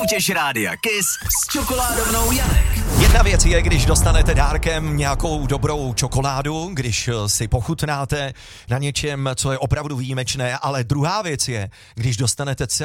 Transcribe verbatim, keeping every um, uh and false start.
Soutěž Rádia Kiss s čokoládovnou Janek. Jedna věc je, když dostanete dárkem nějakou dobrou čokoládu, když si pochutnáte na něčem, co je opravdu výjimečné, ale druhá věc je, když dostanete